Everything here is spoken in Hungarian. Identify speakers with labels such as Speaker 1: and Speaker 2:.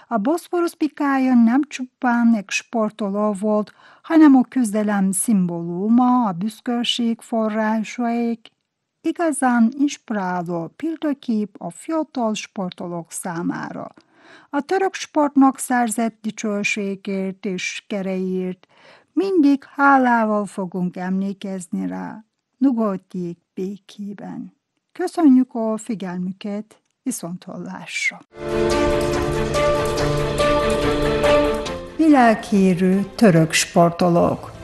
Speaker 1: A Boszporusz bikája nem csupán egy sportoló volt, hanem a küzdelem szimbóluma, a büszkeség forrásaik, igazán inspiráló példakép a fiatal sportolók számára. A török sportnak szerzett dicsőségért és sikereiért mindig hálával fogunk emlékezni rá. Nyugodjék békében. Köszönjük a figyelmüket, viszonthallásra! Világhírű török sportolók.